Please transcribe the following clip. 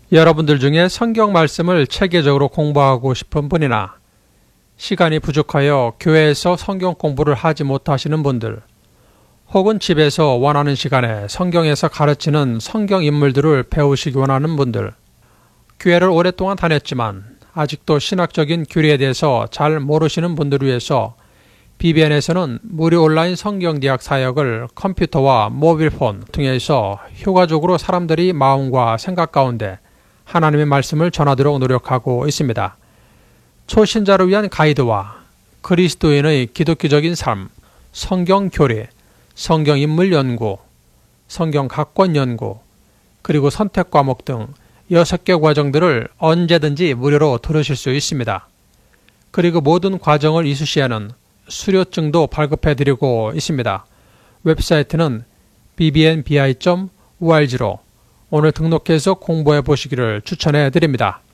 여러분들 중에 성경 말씀을 체계적으로 공부하고 싶은 분이나 시간이 부족하여 교회에서 성경 공부를 하지 못하시는 분들, 혹은 집에서 원하는 시간에 성경에서 가르치는 성경 인물들을 배우시기 원하는 분들, 교회를 오랫동안 다녔지만 아직도 신학적인 교리에 대해서 잘 모르시는 분들을 위해서 BBN에서는 무료 온라인 성경대학 사역을 컴퓨터와 모빌폰 통해서 효과적으로 사람들이 마음과 생각 가운데 하나님의 말씀을 전하도록 노력하고 있습니다. 초신자를 위한 가이드와 그리스도인의 기독교적인 삶, 성경 교리, 성경 인물 연구, 성경 각권 연구, 그리고 선택 과목 등 6개 과정들을 언제든지 무료로 들으실 수 있습니다. 그리고 모든 과정을 이수시에는 수료증도 발급해드리고 있습니다. 웹사이트는 bbnbi.org로 오늘 등록해서 공부해 보시기를 추천해 드립니다.